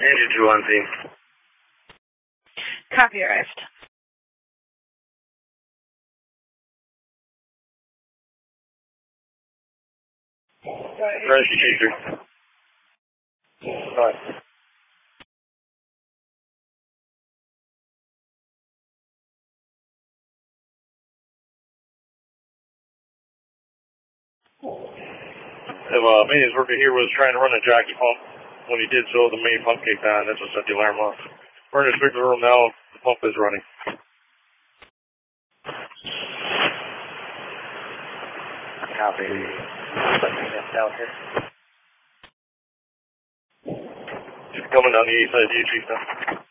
Engine 2 on scene. Copy, arrived. Rescue chaser. Alright. If maintenance worker here was trying to run a jockey pump, when he did so, the main pump kicked on. That's what set the alarm off. We're in the sprinkler room now. The pump is running. Copy. Maintenance out here. Coming down the east side of the Chief now.